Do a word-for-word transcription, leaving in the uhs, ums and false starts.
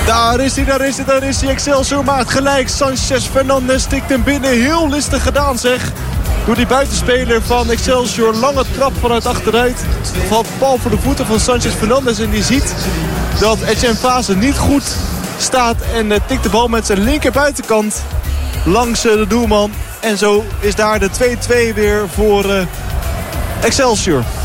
Daar is hij, daar is hij, daar is hij. Excelsior maakt gelijk. Sanchez Fernandes tikt hem binnen. Heel listig gedaan zeg. Door die buitenspeler van Excelsior. Lange trap vanuit achteruit. Valt bal voor de voeten van Sanchez Fernandes. En die ziet dat Etienne Fase niet goed staat. En uh, tikt de bal met zijn linker buitenkant langs uh, de doelman. En zo is daar de twee-twee weer voor uh, Excelsior.